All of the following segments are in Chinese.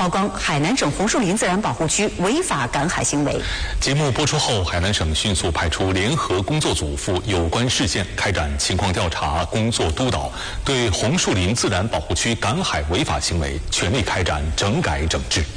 曝光海南省红树林自然保护区违法赶海行为。 节目播出后，海南省迅速派出联合工作组赴有关事件开展情况调查、工作督导，对红树林自然保护区赶海违法行为全力开展整改整治。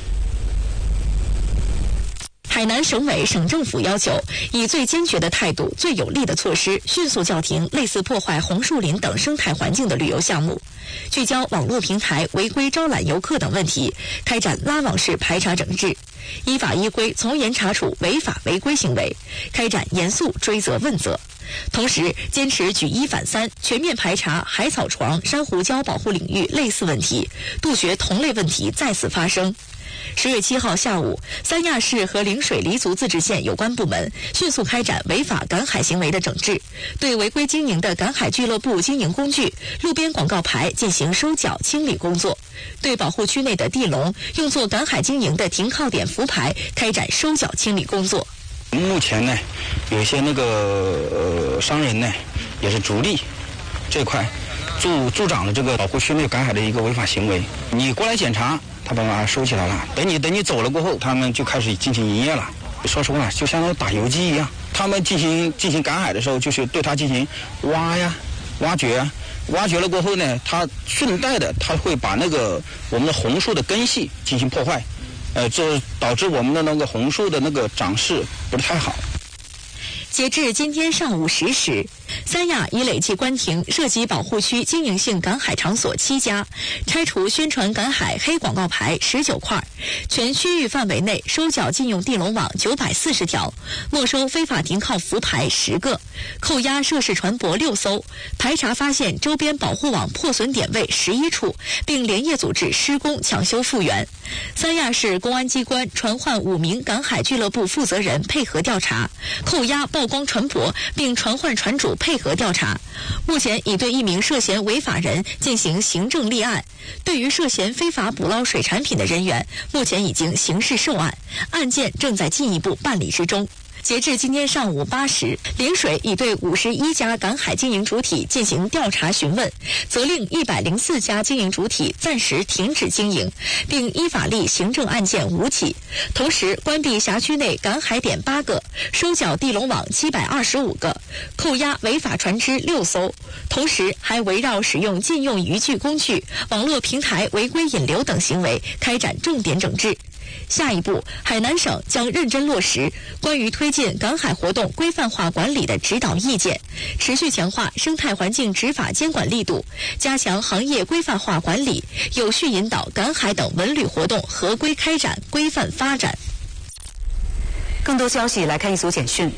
海南省委、省政府要求以最坚决的态度、最有力的措施，迅速叫停类似破坏红树林等生态环境的旅游项目，聚焦网络平台违规招揽游客等问题，开展拉网式排查整治，依法依规从严查处违法违规行为，开展严肃追责问责。同时，坚持举一反三，全面排查海草床、珊瑚礁保护领域类似问题，杜绝同类问题再次发生。10月7号下午，三亚市和陵水黎族自治县有关部门迅速开展违法赶海行为的整治，对违规经营的赶海俱乐部经营工具、路边广告牌进行收缴清理工作，对保护区内的地笼、用作赶海经营的停靠点浮牌开展收缴清理工作。 目前呢，有一些商人呢，也是逐利这块助长了这个保护区内赶海的一个违法行为。你过来检查，他把它收起来了，等你走了过后，他们就开始进行营业了。说实话，就相当于打游击一样。他们进行赶海的时候，就是对它进行挖掘了过后呢，它顺带的它会把我们的红树的根系进行破坏，这导致我们的红树的长势不是太好。 截至今天上午10时，三亚已累计关停涉及保护区经营性赶海场所7家，拆除宣传赶海黑广告牌19块，全区域范围内收缴禁用地笼网940条，没收非法停靠浮牌10个，扣押涉事船舶6艘，排查发现周边保护网破损点位11处，并连夜组织施工抢修复原。三亚市公安机关传唤5名赶海俱乐部负责人配合调查，扣押曝光船舶，并传唤船主配合调查。目前已对1名涉嫌违法人进行行政立案，对于涉嫌非法捕捞水产品的人员，目前已经刑事受案，案件正在进一步办理之中。截至今天上午8时，陵水已对51家赶海经营主体进行调查询问，责令104家经营主体暂时停止经营，并依法立行政案件5起，同时关闭辖区内赶海点8个，收缴地笼网725个，扣押违法船只6艘，同时还围绕使用禁用渔具工具、网络平台违规引流等行为开展重点整治。下一步，海南省将认真落实关于推进赶海活动规范化管理的指导意见，持续强化生态环境执法监管力度，加强行业规范化管理，有序引导赶海等文旅活动合规开展、规范发展。 更多消息来看一组简讯。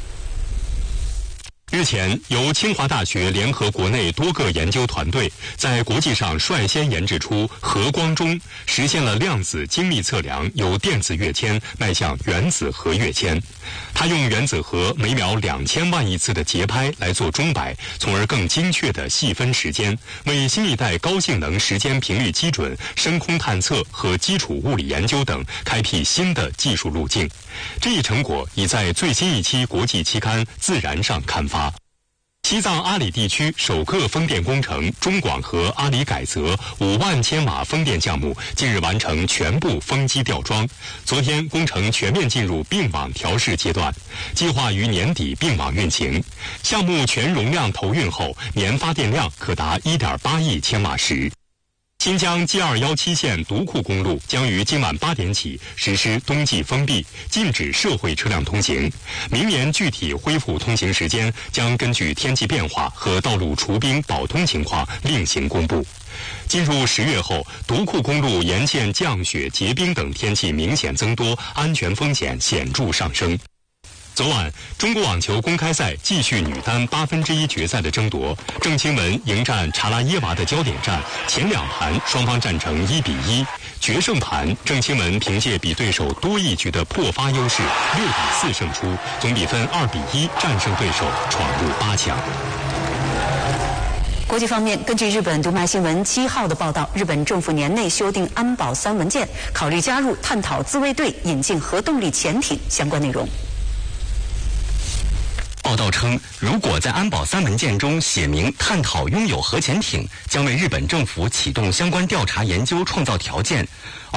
日前，由清华大学联合国内多个研究团队，在国际上率先研制出核光钟，实现了量子精密测量由电子跃迁迈向原子核跃迁。它用原子核每秒2000万亿次的节拍来做钟摆，从而更精确地细分时间，为新一代高性能时间频率基准、深空探测和基础物理研究等开辟新的技术路径。这一成果已在最新一期国际期刊《自然》上刊发。西藏阿里地区首个风电工程中广核阿里改则5万千瓦风电项目近日完成全部风机吊装，昨天工程全面进入并网调试阶段，计划于年底并网运行。项目全容量投运后，年发电量可达1.8亿千瓦时。新疆 G217 线独库公路将于今晚8点起实施冬季封闭，禁止社会车辆通行。明年具体恢复通行时间将根据天气变化和道路除冰保通情况另行公布。进入10月后，独库公路沿线降雪、结冰等天气明显增多，安全风险显著上升。昨晚，中国网球公开赛继续女单1/8决赛的争夺，郑钦文迎战查拉耶娃的焦点战，前2盘双方战成1比1。决胜盘，郑钦文凭借比对手多1局的破发优势，6比4胜出，总比分2比1战胜对手，闯入8强。 国际方面，根据日本读卖新闻7号的报道，日本政府年内修订安保3文件，考虑加入探讨自卫队引进核动力潜艇相关内容。 报道称，如果在安保3文件中写明探讨拥有核潜艇，将为日本政府启动相关调查研究创造条件。